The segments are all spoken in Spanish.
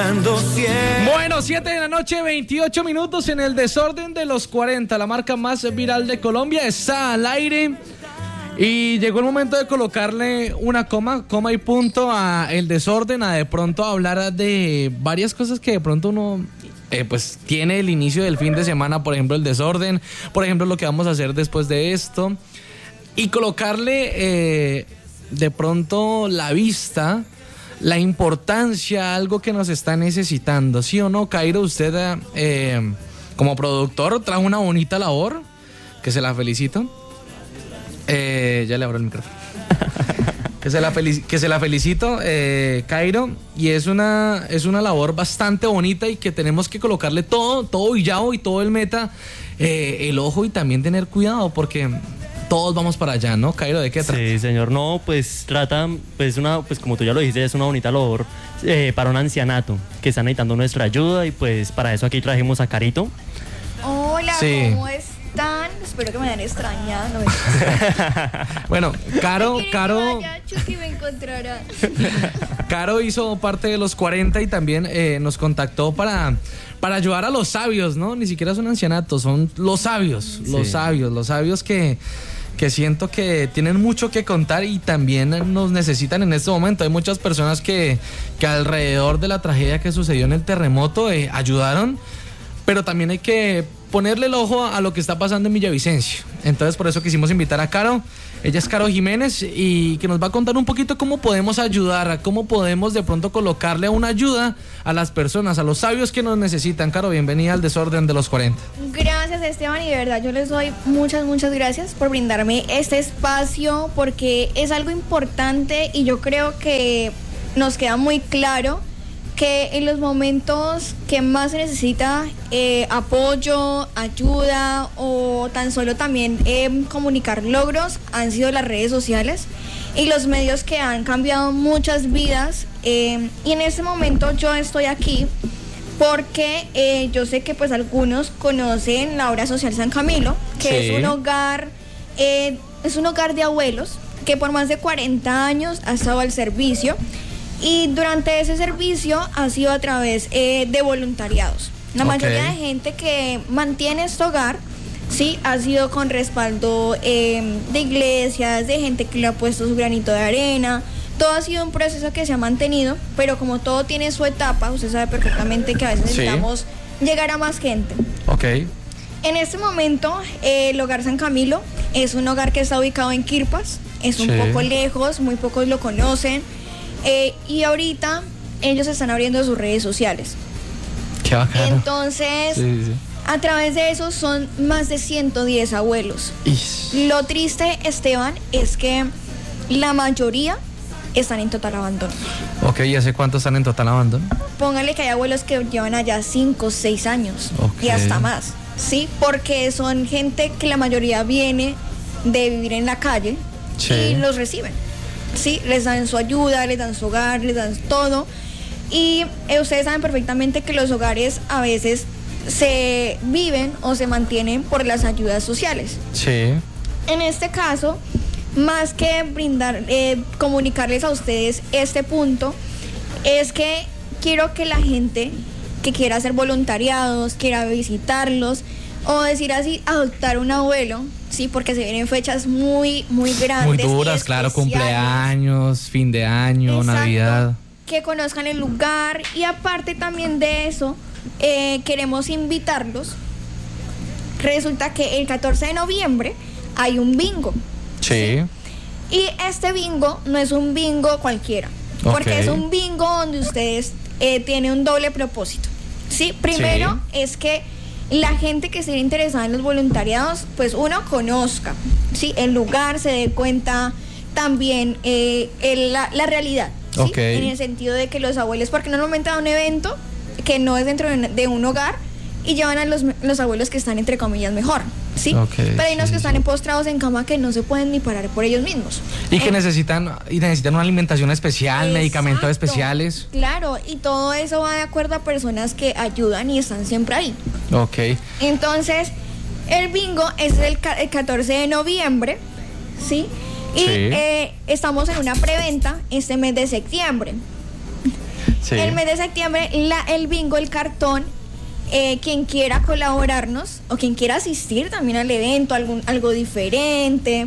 buscando siempre. Bueno, 7 de la noche, 28 minutos en el desorden de los 40. La marca más viral de Colombia está al aire. Y llegó el momento de colocarle una coma y punto a el desorden, a de pronto hablar de varias cosas que de pronto uno pues tiene el inicio del fin de semana, por ejemplo el desorden, por ejemplo lo que vamos a hacer después de esto, y colocarle de pronto la vista, la importancia, algo que nos está necesitando, ¿sí o no? Cairo, usted como productor trajo una bonita labor, que se la felicito. Ya le abro el micrófono. que se la felicito, Cairo, y es una labor bastante bonita y que tenemos que colocarle todo Villavo y todo el meta, el ojo, y también tener cuidado porque todos vamos para allá, ¿no? Cairo, ¿de qué trata? Sí, señor, no, pues trata, pues como tú ya lo dijiste, es una bonita labor para un ancianato que está necesitando nuestra ayuda, y pues para eso aquí trajimos a Carito. Hola, Sí. ¿cómo están? Espero que me hayan extrañado. Bueno, Caro, Chucky me encontrará. Caro hizo parte de los 40 y también nos contactó para ayudar a los sabios, ¿no? Ni siquiera son ancianatos, son los sabios, Sí. los sabios que siento que tienen mucho que contar y también nos necesitan en este momento. Hay muchas personas que alrededor de la tragedia que sucedió en el terremoto ayudaron, pero también hay que ponerle el ojo a lo que está pasando en Villavicencio. Entonces por eso quisimos invitar a Caro. Ella es Caro Jiménez y que nos va a contar un poquito cómo podemos ayudar, cómo podemos de pronto colocarle una ayuda a las personas, a los sabios que nos necesitan. Caro, bienvenida al desorden de los 40. Gracias, Esteban, y de verdad yo les doy muchas gracias por brindarme este espacio, porque es algo importante y yo creo que nos queda muy claro que en los momentos que más se necesita apoyo, ayuda o tan solo también comunicar logros han sido las redes sociales y los medios que han cambiado muchas vidas, y en este momento yo estoy aquí porque yo sé que pues algunos conocen la obra social San Camilo, que Sí. es un hogar de abuelos que por más de 40 años ha estado al servicio. Y durante ese servicio ha sido a través de voluntariados. La mayoría de gente que mantiene este hogar, sí, ha sido con respaldo de iglesias, de gente que le ha puesto su granito de arena. Todo ha sido un proceso que se ha mantenido, pero como todo tiene su etapa, usted sabe perfectamente que a veces Sí. necesitamos llegar a más gente. Ok. En este momento, el Hogar San Camilo es un hogar que está ubicado en Quirpas, es un Sí. poco lejos, muy pocos lo conocen. Y ahorita ellos están abriendo sus redes sociales. Qué bacano. Entonces, Sí. a través de eso son más de 110 abuelos. Lo triste, Esteban, es que la mayoría están en total abandono. Ok, ¿y hace cuánto están en total abandono? Póngale que hay abuelos que llevan allá 5 o 6 años y Ok. hasta más, ¿sí? Porque son gente que la mayoría viene de vivir en la calle Sí. y los reciben. Sí, les dan su ayuda, les dan su hogar, les dan todo. Y ustedes saben perfectamente que los hogares a veces se viven o se mantienen por las ayudas sociales. Sí. En este caso, más que comunicarles a ustedes este punto, es que quiero que la gente que quiera hacer voluntariados, quiera visitarlos, o decir así, adoptar un abuelo, sí, porque se vienen fechas muy grandes. Muy y duras, claro, especiales. cumpleaños, fin de año, Exacto, Navidad. que conozcan el lugar, y aparte también de eso, queremos invitarlos. Resulta que el 14 de noviembre hay un bingo. Sí. Y este bingo no es un bingo cualquiera, porque Ok. es un bingo donde ustedes tienen un doble propósito. Sí, primero es que la gente que esté interesada en los voluntariados, pues uno conozca, ¿sí?, el lugar, se dé cuenta también la realidad, ¿sí? Ok. En el sentido de que los abuelos, porque normalmente da un evento que no es dentro de un hogar y llevan a los abuelos que están entre comillas mejor, ¿sí? Ok, pero hay unos sí, que están sí. postrados en cama que no se pueden ni parar por ellos mismos. Y que necesitan una alimentación especial, medicamentos Exacto. especiales. Claro, y todo eso va de acuerdo a personas que ayudan y están siempre ahí. Ok. Entonces, el bingo es el 14 de noviembre, ¿sí? Y Sí. estamos en una preventa este mes de septiembre. Sí. El mes de septiembre, el bingo, el cartón, quien quiera colaborarnos o quien quiera asistir también al evento, algo diferente.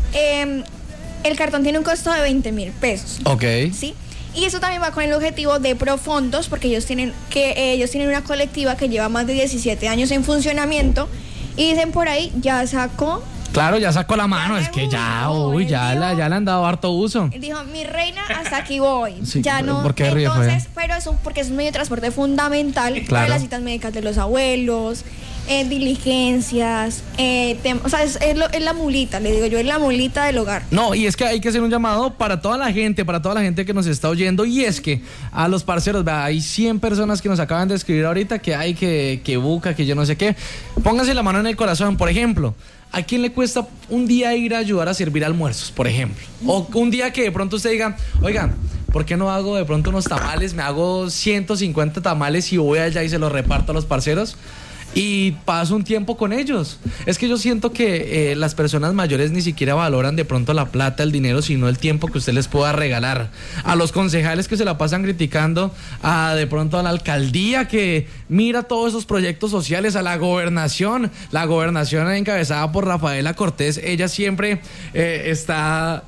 El cartón tiene un costo de 20.000 pesos. Ok. ¿Sí? Y eso también va con el objetivo de Profondos, porque ellos tienen una colectiva que lleva más de 17 años en funcionamiento y dicen por ahí, ya sacó. Claro, ya sacó la mano, Ya es que me ya, gustó, ya le han dado harto uso. Dijo, mi reina, hasta aquí voy. Sí, ya no. ¿por qué ríe, Entonces, pero porque es un medio de transporte fundamental para Claro. las citas médicas de los abuelos, diligencias, o sea, es la mulita, le digo yo, es la mulita del hogar. No, y es que hay que hacer un llamado para toda la gente que nos está oyendo, y es que a los parceros, vea, hay 100 personas que nos acaban de escribir ahorita que hay que buca, que yo no sé qué. Pónganse la mano en el corazón, por ejemplo. ¿A quién le cuesta un día ir a ayudar a servir almuerzos, por ejemplo? O un día que de pronto usted diga, oigan, ¿por qué no hago de pronto unos tamales? Me hago 150 tamales y voy allá y se los reparto a los parceros y paso un tiempo con ellos. Es que yo siento que las personas mayores ni siquiera valoran de pronto la plata, el dinero, sino el tiempo que usted les pueda regalar. A los concejales que se la pasan criticando, de pronto a la alcaldía que mira todos esos proyectos sociales, a la gobernación encabezada por Rafaela Cortés, ella siempre está...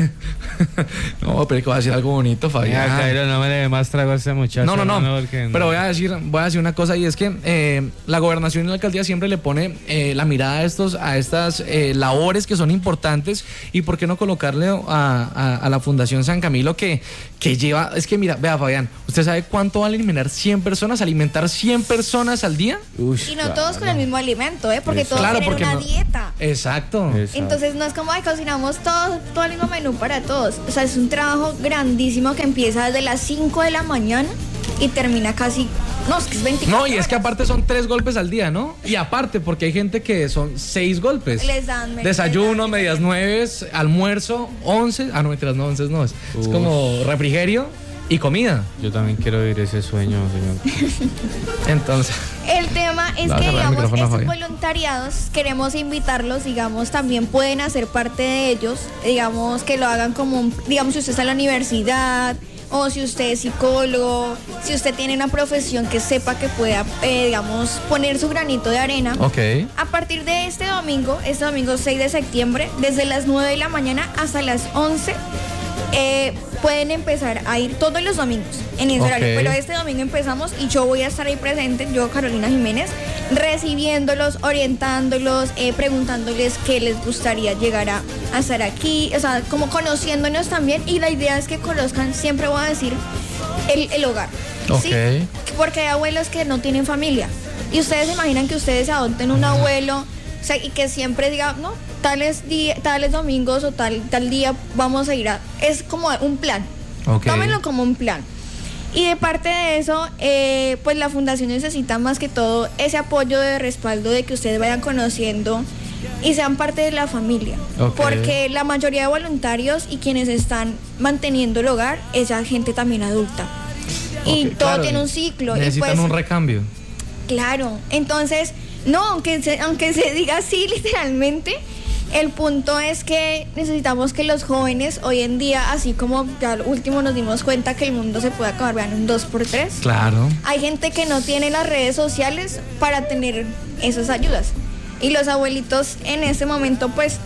No, pero que va a decir algo bonito, Fabián. Cairo, no me le dé más trago a ese muchacho. No. Porque Pero voy a decir una cosa, y es que la gobernación y la alcaldía siempre le pone la mirada a estas labores que son importantes, y por qué no colocarle a la Fundación San Camilo que lleva, es que mira, vea, Fabián, ¿usted sabe cuánto vale alimentar 100 personas al día? Y no todos con el mismo alimento, porque todos Claro, tienen porque una no- dieta. Exacto. Entonces no es como, cocinamos todo el mismo menú para todos. O sea, es un trabajo grandísimo que empieza desde las 5 de la mañana y termina casi, no, es que es 24 No, y es que horas. aparte son 3 golpes al día, ¿no? Y aparte, porque hay gente que son 6 golpes. Les dan Desayuno, medias 9, almuerzo, 11. No, mentiras, no, 11 no es. Es como refrigerio y comida. Yo también quiero vivir ese sueño, señor. Entonces, El tema es Le voy a que, cerrar el digamos, micrófono a estos Fabián. voluntariados queremos invitarlos, digamos, también pueden hacer parte de ellos, digamos, que lo hagan como, digamos, si usted está en la universidad o si usted es psicólogo, si usted tiene una profesión que sepa que pueda, digamos, poner su granito de arena. ok. A partir de este domingo 6 de septiembre, desde las 9 de la mañana hasta las 11, pueden empezar a ir todos los domingos en ese horario, pero este domingo empezamos y yo voy a estar ahí presente, yo, Carolina Jiménez, recibiéndolos, orientándolos, preguntándoles qué les gustaría llegar a estar aquí, o sea, como conociéndonos también, y la idea es que conozcan, siempre voy a decir, el hogar. ¿Sí? Ok. Porque hay abuelos que no tienen familia y ustedes se imaginan que ustedes adopten un abuelo, o sea, y que siempre diga, no, tales domingos o tal día vamos a ir a... Es como un plan. Ok. Tómenlo como un plan. Y de parte de eso, pues la fundación necesita más que todo ese apoyo de respaldo de que ustedes vayan conociendo y sean parte de la familia. Ok. Porque la mayoría de voluntarios y quienes están manteniendo el hogar es ya gente también adulta. Y Ok, todo claro, tiene un ciclo. Y Necesitan pues, un recambio. claro, entonces, no, aunque se diga así literalmente, el punto es que necesitamos que los jóvenes hoy en día, así como ya al último nos dimos cuenta que el mundo se puede acabar, vean, un 2x3. Claro. Hay gente que no tiene las redes sociales para tener esas ayudas. Y los abuelitos en este momento, pues,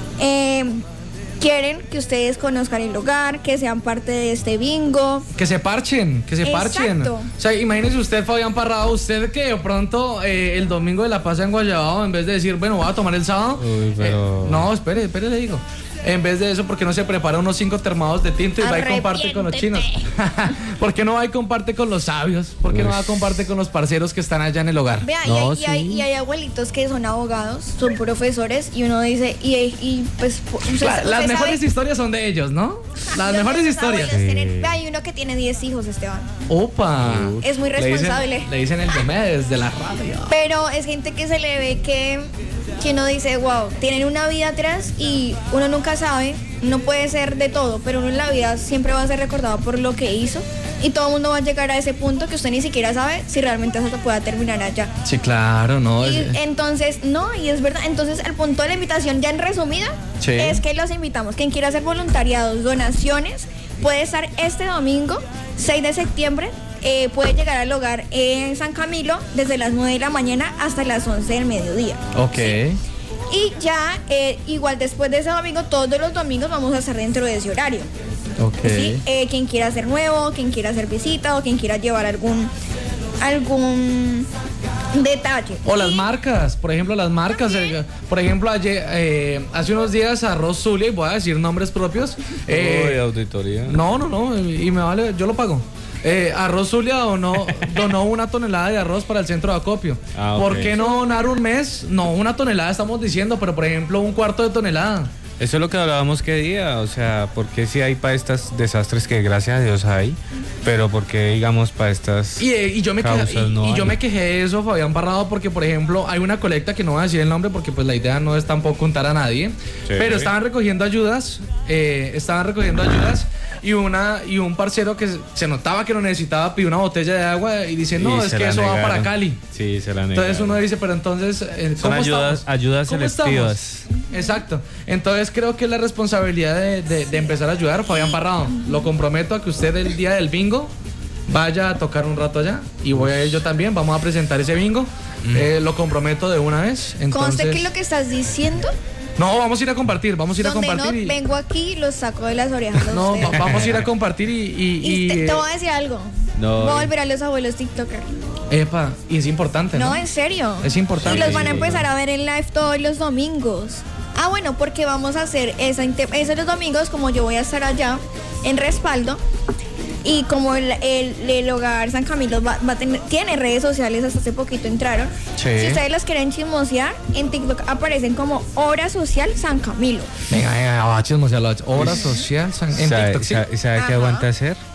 quieren que ustedes conozcan el hogar, que sean parte de este bingo. Que se parchen. Exacto. O sea, imagínese usted, Fabián Parrado, usted que de pronto el domingo de la pasa en Guayabao, en vez de decir, bueno, voy a tomar el sábado. Uy, pero- No, espere, le digo. En vez de eso, ¿por qué no se prepara unos 5 termados de tinto y va y comparte con los chinos? ¿Por qué no va y comparte con los sabios? ¿Por qué no va y comparte con los parceros que están allá en el hogar? Vea, No, y hay abuelitos que son abogados, son profesores, y uno dice, pues... Las mejores historias son de ellos, ¿no? Las mejores historias. Hay uno que tiene 10 hijos, Esteban. Opa. Es muy responsable. Le dicen el Diomedes de la radio. Pero es gente que se le ve que uno dice, wow, tienen una vida atrás y uno nunca sabe, no puede ser de todo, pero uno en la vida siempre va a ser recordado por lo que hizo, y todo el mundo va a llegar a ese punto que usted ni siquiera sabe si realmente eso pueda terminar allá. Sí, claro, no. Y entonces, no, y es verdad, entonces el punto de la invitación ya en resumida Sí. es que los invitamos, quien quiera hacer voluntariados, donaciones, puede estar este domingo 6 de septiembre. Puede llegar al hogar en San Camilo desde las 9 de la mañana hasta las 11 del mediodía. Ok. Y ya, igual después de ese domingo, todos los domingos vamos a estar dentro de ese horario. Ok. ¿Sí? Quien quiera hacer nuevo, quien quiera hacer visita o quien quiera llevar algún detalle. O las marcas, por ejemplo, las marcas. Por ejemplo, ayer, hace unos días Arroz Zulia, y voy a decir nombres propios. Uy, auditoría. No, y me vale, yo lo pago. Arroz Zulia donó 1 tonelada de arroz para el centro de acopio. Ah, ok. ¿Por qué no donar un mes? No, 1 tonelada estamos diciendo, pero por ejemplo, 1/4 de tonelada. Eso es lo que hablábamos que día, o sea, porque si hay para estos desastres que gracias a Dios hay, pero porque digamos para estas Y yo me causas quejé, no yo hay? me quejé de eso, Fabián Barrado, porque por ejemplo hay una colecta que no voy a decir el nombre porque pues la idea no es tampoco untar a nadie, Sí. pero estaban recogiendo ayudas, y un parcero que se notaba que lo necesitaba pidió una botella de agua y dice, no, Y es se que la eso va negaron. para Cali. Sí, se la negaron. Entonces uno dice, pero entonces, Son ¿cómo ayudas, estamos? ayudas ¿Cómo selectivas. estamos? Exacto. Entonces creo que es la responsabilidad de empezar a ayudar. Fabián Barrado, lo comprometo a que usted el día del bingo vaya a tocar un rato allá y voy a ir yo también. Vamos a presentar ese bingo. Lo comprometo de una vez. Conste Entonces, que lo que estás diciendo, no, vamos a ir a compartir. donde no y- vengo aquí, los saco de las orejas. a No, ustedes. vamos a ir a compartir Y te voy a decir algo. No. Voy a volver a los abuelos TikToker. epa, y es importante, ¿no? No, en serio. Es importante. Y los van a Sí, empezar a ver en live todos los domingos. Ah, bueno, porque vamos a hacer esos los domingos, como yo voy a estar allá en respaldo. Y como el hogar San Camilo tiene redes sociales, hasta hace poquito entraron. Sí. Si ustedes las quieren chismosear, en TikTok aparecen como Hora Social San Camilo. Venga, va a chismosear, obra social en ¿Sabe, TikTok, ¿sí? sabe qué Ajá. aguanta hacer?